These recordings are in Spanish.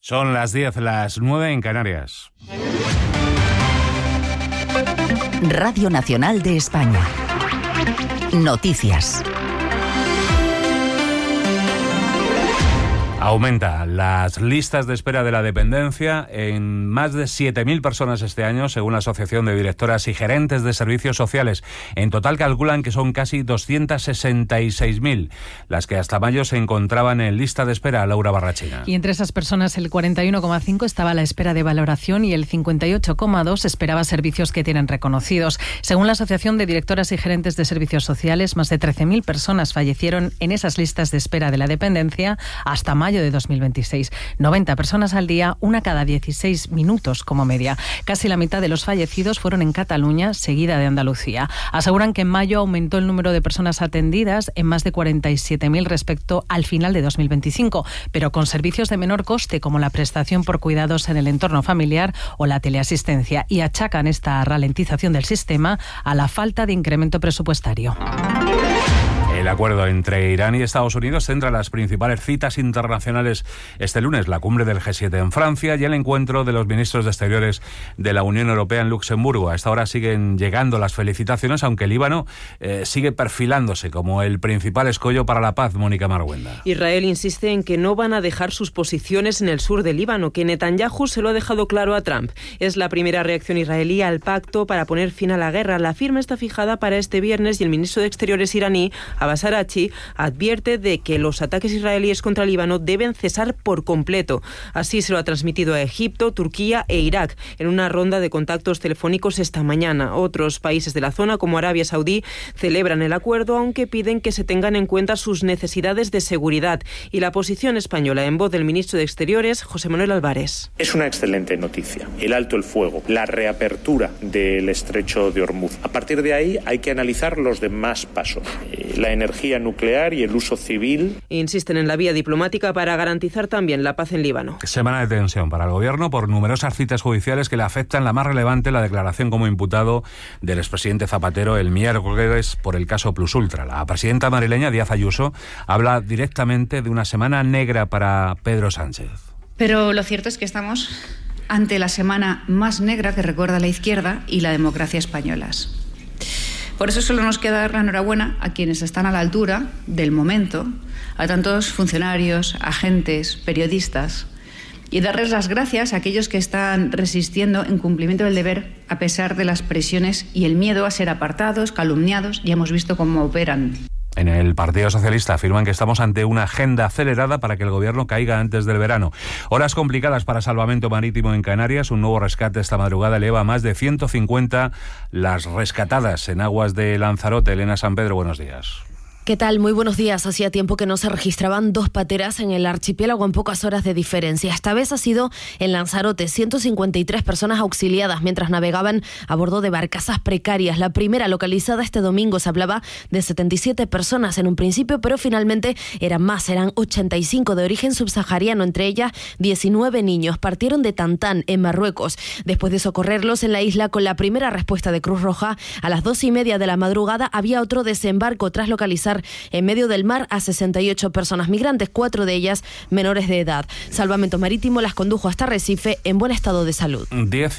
Son las 10, las 9 en Canarias. Radio Nacional de España. Noticias. Aumenta las listas de espera de la dependencia en más de 7.000 personas este año, según la Asociación de Directoras y Gerentes de Servicios Sociales. En total calculan que son casi 266.000 las que hasta mayo se encontraban en lista de espera. Laura Barrachina. Y entre esas personas el 41,5 estaba a la espera de valoración y el 58,2 esperaba servicios que tienen reconocidos. Según la Asociación de Directoras y Gerentes de Servicios Sociales, más de 13.000 personas fallecieron en esas listas de espera de la dependencia hasta mayo de 2026. 90 personas al día, una cada 16 minutos como media. Casi la mitad de los fallecidos fueron en Cataluña, seguida de Andalucía. Aseguran que en mayo aumentó el número de personas atendidas en más de 47.000 respecto al final de 2025, pero con servicios de menor coste como la prestación por cuidados en el entorno familiar o la teleasistencia, y achacan esta ralentización del sistema a la falta de incremento presupuestario. El acuerdo entre Irán y Estados Unidos centra las principales citas internacionales este lunes, la cumbre del G7 en Francia y el encuentro de los ministros de Exteriores de la Unión Europea en Luxemburgo. A esta hora siguen llegando las felicitaciones, aunque el Líbano sigue perfilándose como el principal escollo para la paz. Mónica Marguenda. Israel insiste en que no van a dejar sus posiciones en el sur del Líbano, que Netanyahu se lo ha dejado claro a Trump. Es la primera reacción israelí al pacto para poner fin a la guerra. La firma está fijada para este viernes y el ministro de Exteriores iraní, Abbas Araghchi, advierte de que los ataques israelíes contra el Líbano deben cesar por completo. Así se lo ha transmitido a Egipto, Turquía e Irak en una ronda de contactos telefónicos esta mañana. Otros países de la zona, como Arabia Saudí, celebran el acuerdo, aunque piden que se tengan en cuenta sus necesidades de seguridad. Y la posición española, en voz del ministro de Exteriores, José Manuel Álvarez. Es una excelente noticia. El alto el fuego, la reapertura del estrecho de Hormuz. A partir de ahí hay que analizar los demás pasos. La energía nuclear y el uso civil. Insisten en la vía diplomática para garantizar también la paz en Líbano. Semana de tensión para el gobierno por numerosas citas judiciales que le afectan. La más relevante, la declaración como imputado del expresidente Zapatero el miércoles por el caso Plus Ultra. La presidenta madrileña, Díaz Ayuso, habla directamente de una semana negra para Pedro Sánchez. Pero lo cierto es que estamos ante la semana más negra que recuerda la izquierda y la democracia españolas. Por eso solo nos queda dar la enhorabuena a quienes están a la altura del momento, a tantos funcionarios, agentes, periodistas, y darles las gracias a aquellos que están resistiendo en cumplimiento del deber a pesar de las presiones y el miedo a ser apartados, calumniados. Ya hemos visto cómo operan. En el Partido Socialista afirman que estamos ante una agenda acelerada para que el gobierno caiga antes del verano. Horas complicadas para Salvamento Marítimo en Canarias. Un nuevo rescate esta madrugada eleva a más de 150 las rescatadas en aguas de Lanzarote. Elena San Pedro, buenos días. ¿Qué tal? Muy buenos días. Hacía tiempo que no se registraban dos pateras en el archipiélago en pocas horas de diferencia. Esta vez ha sido en Lanzarote. 153 personas auxiliadas mientras navegaban a bordo de barcazas precarias. La primera, localizada este domingo, se hablaba de 77 personas en un principio, pero finalmente eran más. Eran 85 de origen subsahariano, entre ellas 19 niños. Partieron de Tantán, en Marruecos. Después de socorrerlos en la isla con la primera respuesta de Cruz Roja, a las 2:30 de la madrugada había otro desembarco tras localizar en medio del mar a 68 personas migrantes, 4 de ellas menores de edad. Salvamento Marítimo las condujo hasta Recife en buen estado de salud.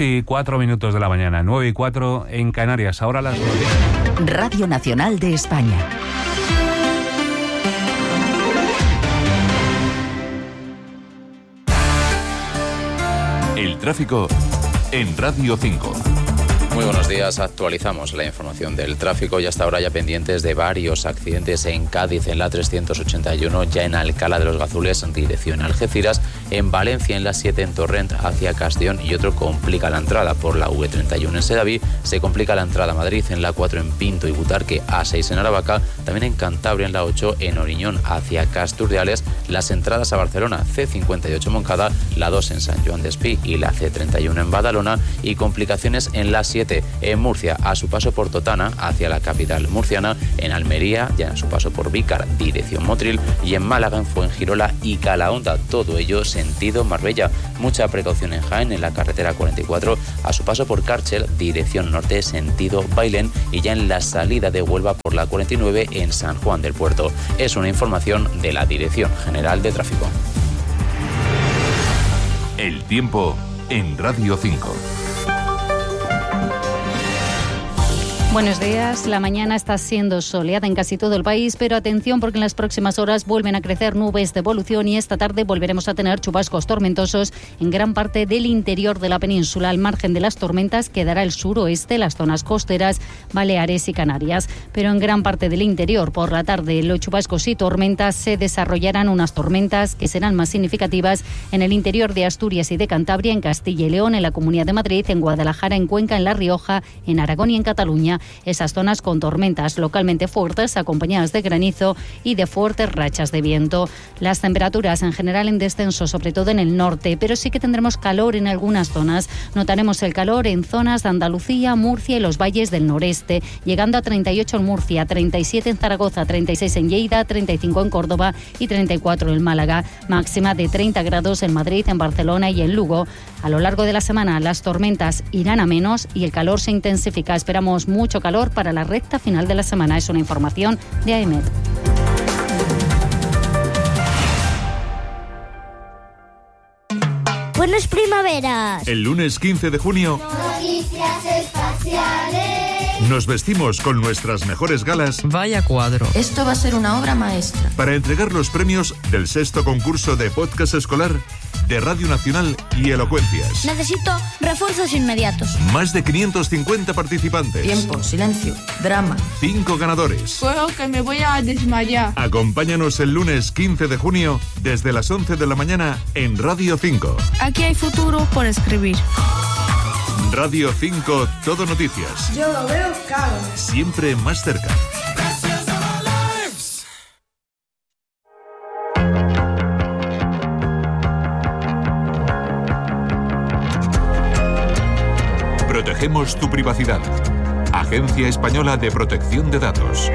10:04 de la mañana, 9:04 en Canarias. Ahora las noticias. Radio Nacional de España. El tráfico en Radio 5. Muy buenos días, actualizamos la información del tráfico y hasta ahora ya pendientes de varios accidentes en Cádiz, en la 381, ya en Alcalá de los Gazules, en dirección a Algeciras, en Valencia, en la 7 en Torrent hacia Castellón, y otro complica la entrada por la V31 en Sedaví, se complica la entrada a Madrid en la 4 en Pinto y Butarque, A6 en Aravaca, también en Cantabria en la 8 en Oriñón hacia Casturdiales, las entradas a Barcelona, C58 Moncada, la 2 en San Joan d'Espí y la C31 en Badalona, y complicaciones en la 7 en Murcia, a su paso por Totana hacia la capital murciana, en Almería, ya en su paso por Vícar, dirección Motril, y en Málaga, en Fuengirola y Calahonda, todo ello sentido Marbella. Mucha precaución en Jaén, en la carretera 44, a su paso por Cárchel, dirección norte, sentido Bailén, y ya en la salida de Huelva por la 49 en San Juan del Puerto. Es una información de la Dirección General de Tráfico. El tiempo en Radio 5. Buenos días. La mañana está siendo soleada en casi todo el país, pero atención porque en las próximas horas vuelven a crecer nubes de evolución y esta tarde volveremos a tener chubascos tormentosos en gran parte del interior de la península. Al margen de las tormentas quedará el suroeste, las zonas costeras, Baleares y Canarias. Pero en gran parte del interior, por la tarde, los chubascos y tormentas se desarrollarán unas tormentas que serán más significativas en el interior de Asturias y de Cantabria, en Castilla y León, en la Comunidad de Madrid, en Guadalajara, en Cuenca, en La Rioja, en Aragón y en Cataluña. Esas zonas con tormentas localmente fuertes, acompañadas de granizo y de fuertes rachas de viento. Las temperaturas en general en descenso, sobre todo en el norte, pero sí que tendremos calor en algunas zonas. Notaremos el calor en zonas de Andalucía, Murcia y los valles del noreste, llegando a 38 en Murcia, 37 en Zaragoza, 36 en Lleida, 35 en Córdoba y 34 en Málaga. Máxima de 30 grados en Madrid, en Barcelona y en Lugo. A lo largo de la semana las tormentas irán a menos y el calor se intensifica. Esperamos mucho calor para la recta final de la semana. Es una información de AEMET. Buenas primaveras. El lunes 15 de junio... Noticias espaciales. Nos vestimos con nuestras mejores galas. Vaya cuadro. Esto va a ser una obra maestra. Para entregar los premios del 6º concurso de podcast escolar de Radio Nacional y Elocuencias. Necesito refuerzos inmediatos. Más de 550 participantes. Tiempo, silencio, drama. 5 ganadores. Juego que me voy a desmayar. Acompáñanos el lunes 15 de junio desde las 11 de la mañana en Radio 5. Aquí hay futuro por escribir. Radio 5, Todo Noticias. Yo lo veo claro. Siempre más cerca. Protegemos tu privacidad. Agencia Española de Protección de Datos.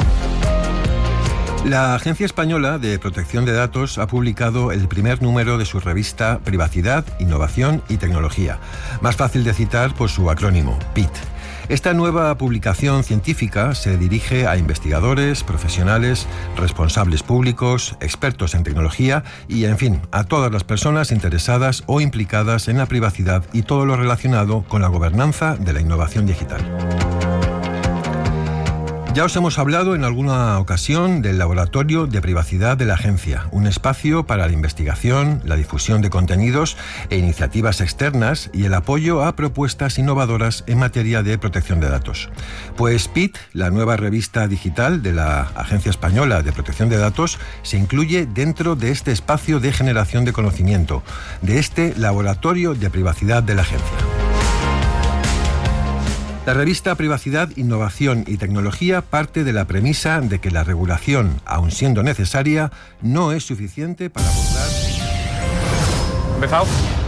La Agencia Española de Protección de Datos ha publicado el primer número de su revista Privacidad, Innovación y Tecnología, más fácil de citar por su acrónimo, PIT. Esta nueva publicación científica se dirige a investigadores, profesionales, responsables públicos, expertos en tecnología y, en fin, a todas las personas interesadas o implicadas en la privacidad y todo lo relacionado con la gobernanza de la innovación digital. Ya os hemos hablado en alguna ocasión del Laboratorio de Privacidad de la Agencia, un espacio para la investigación, la difusión de contenidos e iniciativas externas y el apoyo a propuestas innovadoras en materia de protección de datos. Pues PIT, la nueva revista digital de la Agencia Española de Protección de Datos, se incluye dentro de este espacio de generación de conocimiento, de este Laboratorio de Privacidad de la Agencia. La revista Privacidad, Innovación y Tecnología parte de la premisa de que la regulación, aun siendo necesaria, no es suficiente para abordar... ¿Empezado?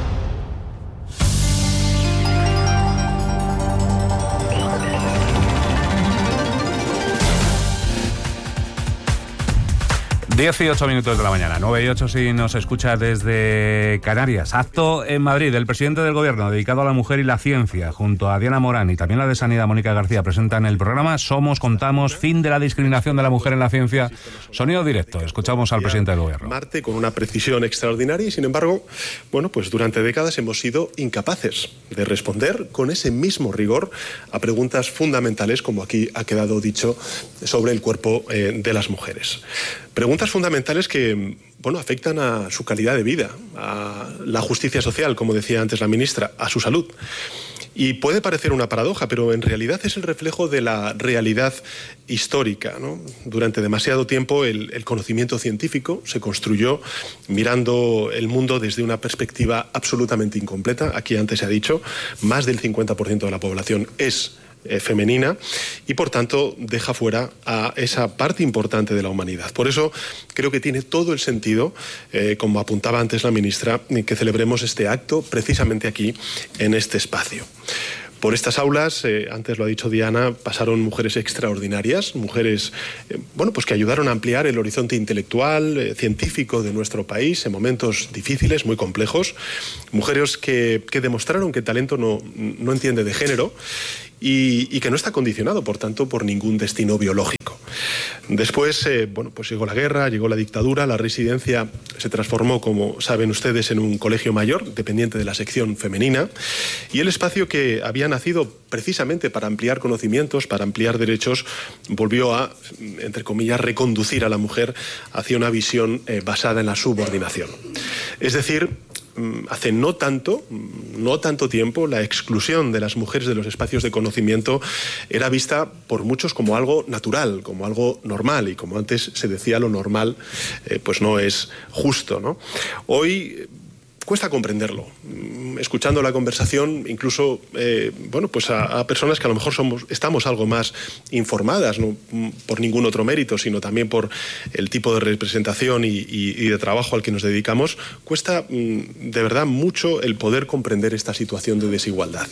Diez y 8 minutos de la mañana, 9 y 8 si nos escucha desde Canarias. Acto en Madrid. El presidente del Gobierno dedicado a la mujer y la ciencia, junto a Diana Morán y también la de Sanidad, Mónica García, presentan el programa Somos, Contamos, fin de la discriminación de la mujer en la ciencia. Sonido directo. Escuchamos al presidente del Gobierno. Marte con una precisión extraordinaria y, sin embargo, pues durante décadas hemos sido incapaces de responder con ese mismo rigor a preguntas fundamentales, como aquí ha quedado dicho, sobre el cuerpo de las mujeres. Preguntas fundamentales que, afectan a su calidad de vida, a la justicia social, como decía antes la ministra, a su salud. Y puede parecer una paradoja, pero en realidad es el reflejo de la realidad histórica, ¿no? Durante demasiado tiempo el conocimiento científico se construyó mirando el mundo desde una perspectiva absolutamente incompleta. Aquí antes se ha dicho, más del 50% de la población es femenina y por tanto deja fuera a esa parte importante de la humanidad. Por eso creo que tiene todo el sentido, como apuntaba antes la ministra, que celebremos este acto precisamente aquí en este espacio. Por estas aulas, antes lo ha dicho Diana, pasaron mujeres extraordinarias, mujeres que ayudaron a ampliar el horizonte intelectual, científico de nuestro país en momentos difíciles, muy complejos, mujeres que demostraron que el talento no entiende de género y que no está condicionado, por tanto, por ningún destino biológico. Después, pues llegó la guerra, llegó la dictadura, la residencia se transformó, como saben ustedes, en un colegio mayor, dependiente de la sección femenina, y el espacio que había nacido precisamente para ampliar conocimientos, para ampliar derechos, volvió a, entre comillas, reconducir a la mujer hacia una visión basada en la subordinación. Es decir, hace no tanto tiempo, la exclusión de las mujeres de los espacios de conocimiento era vista por muchos como algo natural, como algo normal, y como antes se decía, lo normal pues no es justo, ¿no? Hoy cuesta comprenderlo. Escuchando la conversación, incluso pues a personas que a lo mejor estamos algo más informadas, no por ningún otro mérito, sino también por el tipo de representación y de trabajo al que nos dedicamos, cuesta de verdad mucho el poder comprender esta situación de desigualdad.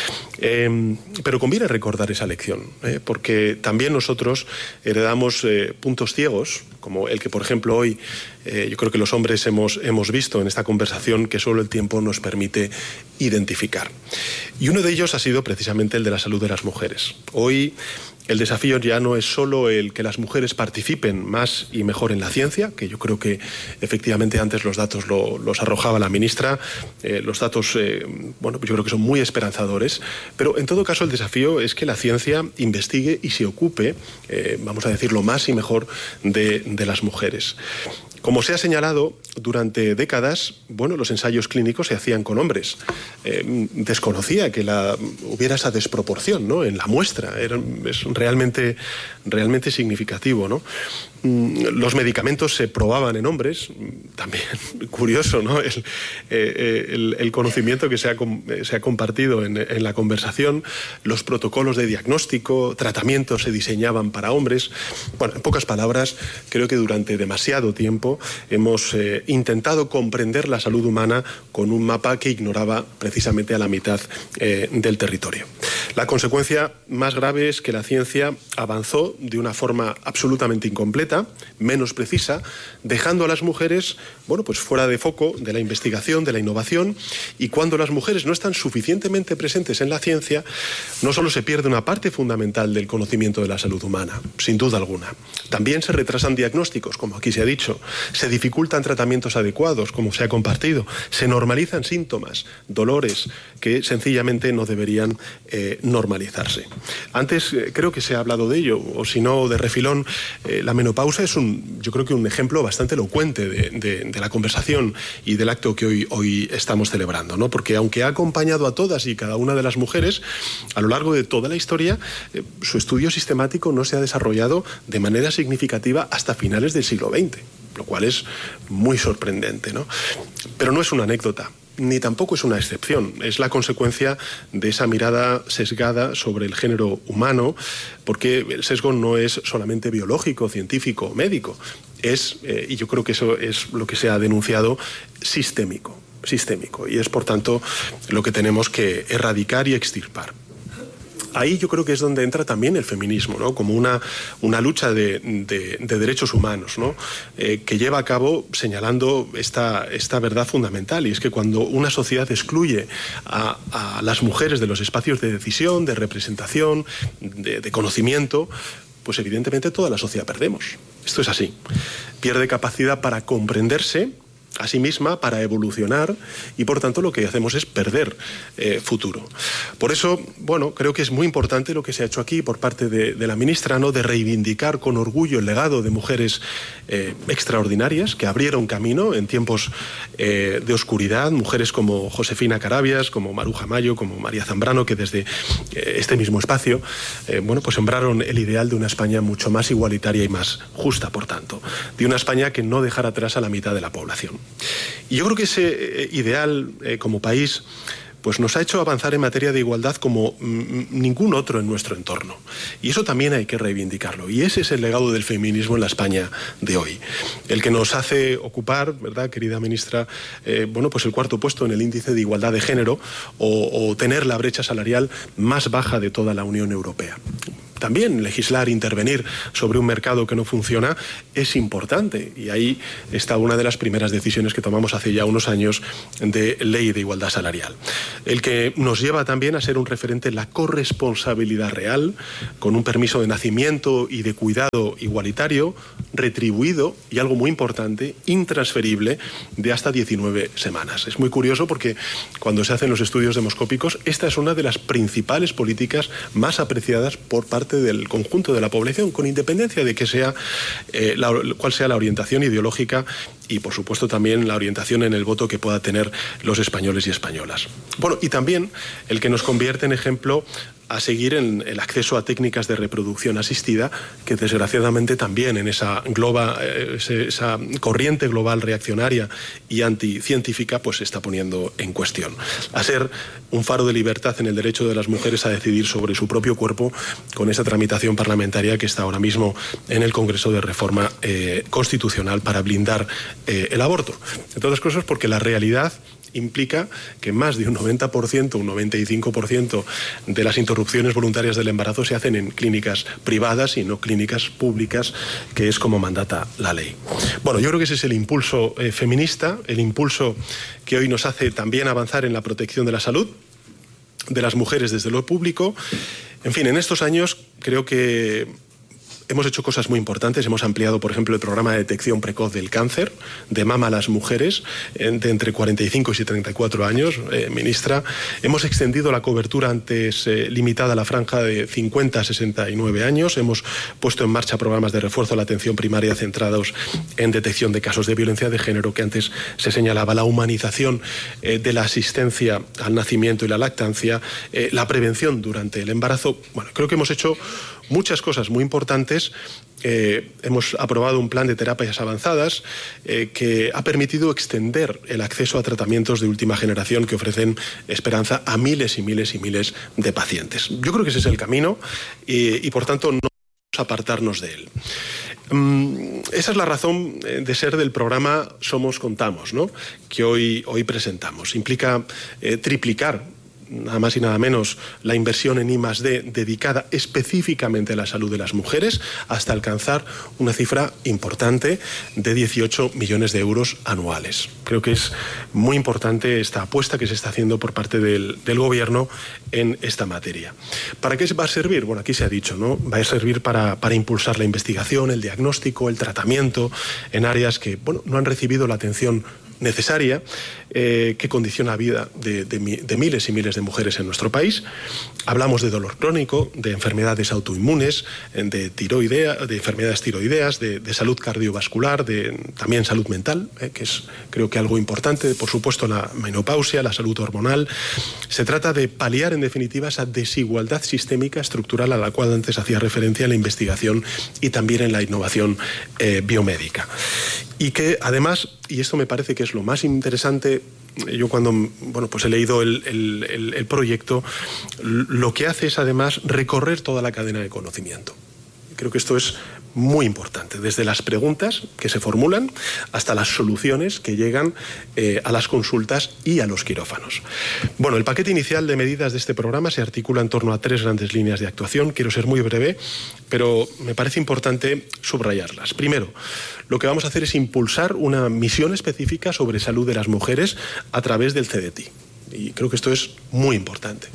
Pero conviene recordar esa lección, porque también nosotros heredamos puntos ciegos, como el que, por ejemplo, hoy yo creo que los hombres hemos visto en esta conversación, que solo el tiempo nos permite identificar. Y uno de ellos ha sido precisamente el de la salud de las mujeres. Hoy el desafío ya no es solo el que las mujeres participen más y mejor en la ciencia, que yo creo que efectivamente antes los datos los arrojaba la ministra, los datos yo creo que son muy esperanzadores, pero en todo caso el desafío es que la ciencia investigue y se ocupe, vamos a decirlo, más y mejor de las mujeres. Como se ha señalado, durante décadas, los ensayos clínicos se hacían con hombres. Desconocía que hubiera esa desproporción, ¿no?, en la muestra. Es realmente significativo, ¿no? Los medicamentos se probaban en hombres, también curioso, ¿no?, el conocimiento que se ha compartido en la conversación. Los protocolos de diagnóstico, tratamientos se diseñaban para hombres. En pocas palabras, creo que durante demasiado tiempo hemos intentado comprender la salud humana con un mapa que ignoraba precisamente a la mitad del territorio. La consecuencia más grave es que la ciencia avanzó de una forma absolutamente incompleta, menos precisa, dejando a las mujeres pues fuera de foco de la investigación, de la innovación, y cuando las mujeres no están suficientemente presentes en la ciencia, no solo se pierde una parte fundamental del conocimiento de la salud humana, sin duda alguna. También se retrasan diagnósticos, como aquí se ha dicho, se dificultan tratamientos adecuados, como se ha compartido, se normalizan síntomas, dolores que sencillamente no deberían normalizarse. Antes creo que se ha hablado de ello, o si no de refilón, la menopausia es yo creo que un ejemplo bastante elocuente de la conversación y del acto que hoy estamos celebrando, ¿no? Porque aunque ha acompañado a todas y cada una de las mujeres a lo largo de toda la historia, su estudio sistemático no se ha desarrollado de manera significativa hasta finales del siglo XX, lo cual es muy sorprendente, ¿no? Pero no es una anécdota, ni tampoco es una excepción. Es la consecuencia de esa mirada sesgada sobre el género humano, porque el sesgo no es solamente biológico, científico, médico. Y yo creo que eso es lo que se ha denunciado, sistémico. Y es, por tanto, lo que tenemos que erradicar y extirpar. Ahí yo creo que es donde entra también el feminismo, ¿no?, como una lucha de derechos humanos, ¿no?, que lleva a cabo señalando esta verdad fundamental, y es que cuando una sociedad excluye a las mujeres de los espacios de decisión, de representación, de conocimiento, pues evidentemente toda la sociedad perdemos. Esto es así. Pierde capacidad para comprenderse a sí misma, para evolucionar, y por tanto lo que hacemos es perder futuro. Por eso, creo que es muy importante lo que se ha hecho aquí por parte de la ministra, ¿no?, de reivindicar con orgullo el legado de mujeres extraordinarias que abrieron camino en tiempos de oscuridad, mujeres como Josefina Carabias, como Maruja Mayo, como María Zambrano, que desde este mismo espacio pues sembraron el ideal de una España mucho más igualitaria y más justa, por tanto, de una España que no dejara atrás a la mitad de la población. Y yo creo que ese ideal como país pues nos ha hecho avanzar en materia de igualdad como ningún otro en nuestro entorno. Y eso también hay que reivindicarlo. Y ese es el legado del feminismo en la España de hoy. El que nos hace ocupar, ¿verdad, querida ministra, pues el cuarto puesto en el índice de igualdad de género o tener la brecha salarial más baja de toda la Unión Europea. también legislar, intervenir sobre un mercado que no funciona es importante, y ahí está una de las primeras decisiones que tomamos hace ya unos años de ley de igualdad salarial. El que nos lleva también a ser un referente en la corresponsabilidad real, con un permiso de nacimiento y de cuidado igualitario, retribuido y, algo muy importante, intransferible, de hasta 19 semanas. Es muy curioso porque cuando se hacen los estudios demoscópicos, esta es una de las principales políticas más apreciadas por parte del conjunto de la población, con independencia de que sea cuál sea la orientación ideológica y, por supuesto, también la orientación en el voto que pueda tener los españoles y españolas. Bueno, y también el que nos convierte en ejemplo a seguir en el acceso a técnicas de reproducción asistida, que desgraciadamente también en esa corriente global reaccionaria y anticientífica pues se está poniendo en cuestión. A ser un faro de libertad en el derecho de las mujeres a decidir sobre su propio cuerpo, con esa tramitación parlamentaria que está ahora mismo en el Congreso de Reforma Constitucional para blindar el aborto. Entre otras cosas porque la realidad implica que más de un 90%, un 95% de las interrupciones voluntarias del embarazo se hacen en clínicas privadas y no clínicas públicas, que es como mandata la ley. Bueno, yo creo que ese es el impulso feminista, el impulso que hoy nos hace también avanzar en la protección de la salud de las mujeres desde lo público. En fin, en estos años creo que hemos hecho cosas muy importantes. Hemos ampliado, por ejemplo, el programa de detección precoz del cáncer de mama a las mujeres de entre 45 y 34 años, ministra. Hemos extendido la cobertura antes limitada a la franja de 50 a 69 años. Hemos puesto en marcha programas de refuerzo a la atención primaria centrados en detección de casos de violencia de género, que antes se señalaba, la humanización de la asistencia al nacimiento y la lactancia, la prevención durante el embarazo. Bueno, creo que hemos hecho muchas cosas muy importantes. Hemos aprobado un plan de terapias avanzadas que ha permitido extender el acceso a tratamientos de última generación que ofrecen esperanza a miles y miles y miles de pacientes. Yo creo que ese es el camino y por tanto, no vamos a apartarnos de él. Esa es la razón de ser del programa Somos Contamos, ¿no?, que hoy presentamos. Implica triplicar, nada más y nada menos, la inversión en I+D dedicada específicamente a la salud de las mujeres, hasta alcanzar una cifra importante de 18 millones de euros anuales. Creo que es muy importante esta apuesta que se está haciendo por parte del Gobierno en esta materia. ¿Para qué va a servir? Bueno, aquí se ha dicho, ¿no? Va a servir para impulsar la investigación, el diagnóstico, el tratamiento en áreas que, bueno, no han recibido la atención necesaria, que condiciona la vida de miles y miles de mujeres en nuestro país. Hablamos de dolor crónico, de enfermedades autoinmunes, de enfermedades tiroideas, de salud cardiovascular, también salud mental, que es, creo que, algo importante, por supuesto la menopausia, la salud hormonal. Se trata de paliar, en definitiva, esa desigualdad sistémica estructural a la cual antes hacía referencia en la investigación y también en la innovación biomédica. Y que además, y esto me parece que es lo más interesante, yo cuando he leído el proyecto, lo que hace es además recorrer toda la cadena de conocimiento. Creo que esto es muy importante, desde las preguntas que se formulan hasta las soluciones que llegan a las consultas y a los quirófanos. Bueno, el paquete inicial de medidas de este programa se articula en torno a 3 grandes líneas de actuación. Quiero ser muy breve, pero me parece importante subrayarlas. Primero, lo que vamos a hacer es impulsar una misión específica sobre salud de las mujeres a través del CDTI. Y creo que esto es muy importante,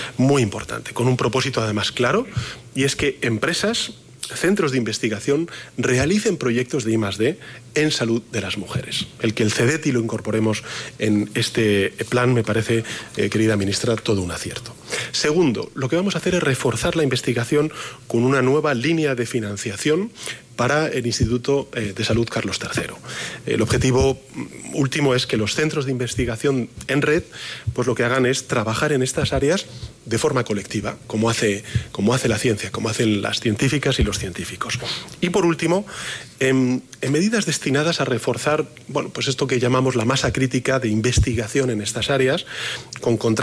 con un propósito además claro, y es que empresas, centros de investigación realicen proyectos de I+D en salud de las mujeres. El que el CDTI lo incorporemos en este plan me parece, querida ministra, todo un acierto. Segundo, lo que vamos a hacer es reforzar la investigación con una nueva línea de financiación para el Instituto de Salud Carlos III. El objetivo último es que los centros de investigación en red, pues lo que hagan es trabajar en estas áreas de forma colectiva, como hace la ciencia, como hacen las científicas y los científicos. Y por último, en medidas destinadas a reforzar, pues esto que llamamos la masa crítica de investigación en estas áreas, con contratos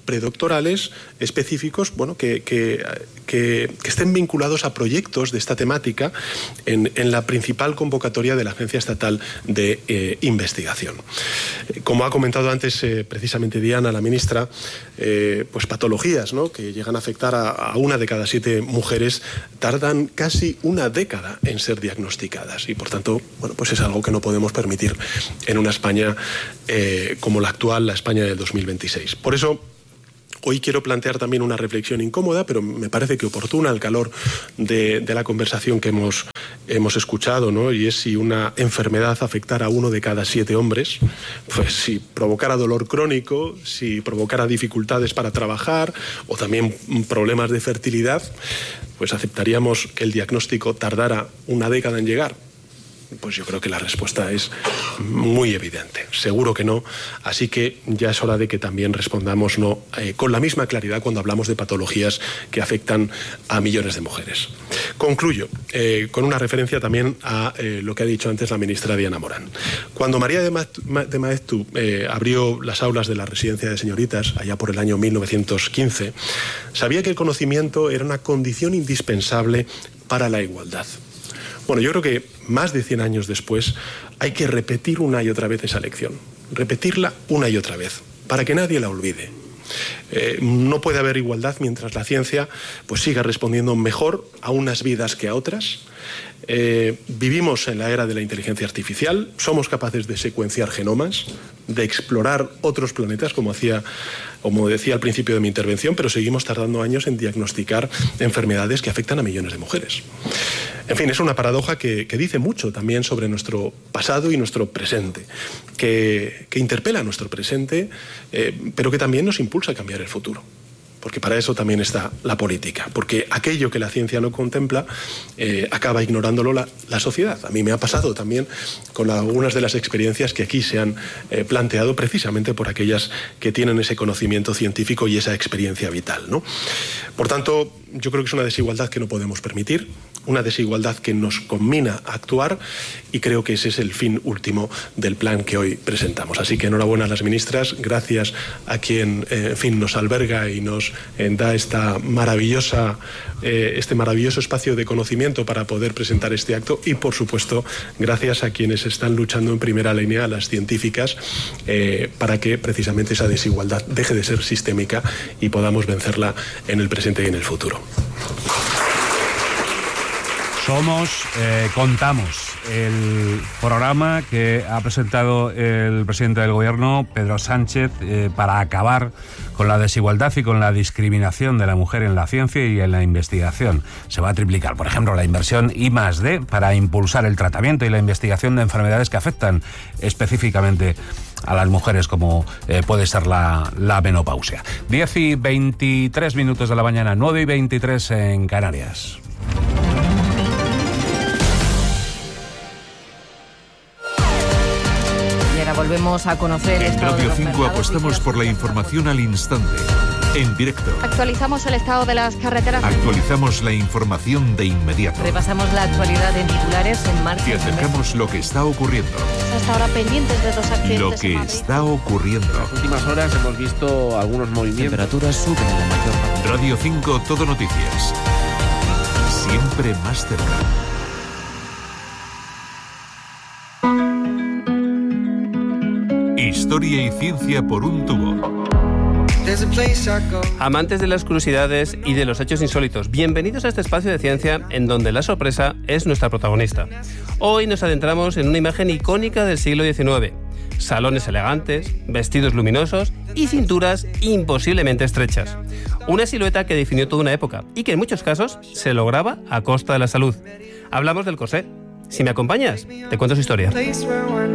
predoctorales específicos, bueno, que estén vinculados a proyectos de esta temática en la principal convocatoria de la Agencia Estatal de Investigación. Como ha comentado antes precisamente Diana, la ministra, pues patologías, ¿no?, que llegan a afectar a 1 de cada 7 mujeres tardan casi 1 década en ser diagnosticadas y, por tanto, bueno, pues es algo que no podemos permitir en una España como la actual, la España del 2026. Por eso, hoy quiero plantear también una reflexión incómoda, pero me parece que oportuna al calor de la conversación que hemos escuchado, ¿no? Y es si una enfermedad afectara a 1 de cada 7 hombres, pues si provocara dolor crónico, si provocara dificultades para trabajar o también problemas de fertilidad, pues aceptaríamos que el diagnóstico tardara 1 década en llegar. Pues yo creo que la respuesta es muy evidente. Seguro que no. Así que ya es hora de que también respondamos no con la misma claridad cuando hablamos de patologías que afectan a millones de mujeres. Concluyo con una referencia también a lo que ha dicho antes la ministra Diana Morán. Cuando María de Maeztu abrió las aulas de la residencia de señoritas allá por el año 1915, sabía que el conocimiento era una condición indispensable para la igualdad. Bueno, yo creo que más de 100 años después hay que repetir una y otra vez esa lección, repetirla una y otra vez, para que nadie la olvide. No puede haber igualdad mientras la ciencia pues siga respondiendo mejor a unas vidas que a otras. Vivimos en la era de la inteligencia artificial, somos capaces de secuenciar genomas, de explorar otros planetas, como decía al principio de mi intervención, pero seguimos tardando años en diagnosticar enfermedades que afectan a millones de mujeres. En fin, es una paradoja que dice mucho también sobre nuestro pasado y nuestro presente, que interpela nuestro presente, pero que también nos impulsa a cambiar el futuro. Porque para eso también está la política, porque aquello que la ciencia no contempla acaba ignorándolo la sociedad. A mí me ha pasado también con algunas de las experiencias que aquí se han planteado precisamente por aquellas que tienen ese conocimiento científico y esa experiencia vital, ¿no? Por tanto, yo creo que es una desigualdad que no podemos permitir, una desigualdad que nos conmina a actuar y creo que ese es el fin último del plan que hoy presentamos. Así que enhorabuena a las ministras, gracias a quien nos alberga y nos da este maravilloso espacio de conocimiento para poder presentar este acto y, por supuesto, gracias a quienes están luchando en primera línea, a las científicas, para que precisamente esa desigualdad deje de ser sistémica y podamos vencerla en el presente y en el futuro. Contamos, el programa que ha presentado el presidente del Gobierno, Pedro Sánchez, para acabar con la desigualdad y con la discriminación de la mujer en la ciencia y en la investigación. Se va a triplicar, por ejemplo, la inversión I+D para impulsar el tratamiento y la investigación de enfermedades que afectan específicamente a las mujeres, como puede ser la menopausia. 10:23 de la mañana, 9:23 en Canarias. Volvemos a conocer en Radio 5 apostamos por la información al instante, en directo. Actualizamos el estado de las carreteras. Actualizamos la información de inmediato. Repasamos la actualidad en titulares en marcha. Y acercamos lo que está ocurriendo. Hasta ahora pendientes de los accidentes. Lo que está ocurriendo. En las últimas horas hemos visto algunos movimientos. Temperaturas suben en la mayor parte. Radio 5 Todo Noticias. Siempre más cerca. Historia y ciencia por un tubo. Amantes de las curiosidades y de los hechos insólitos, bienvenidos a este espacio de ciencia en donde la sorpresa es nuestra protagonista. Hoy nos adentramos en una imagen icónica del siglo XIX. Salones elegantes, vestidos luminosos y cinturas imposiblemente estrechas. Una silueta que definió toda una época y que en muchos casos se lograba a costa de la salud. Hablamos del corsé. Si me acompañas, te cuento su historia.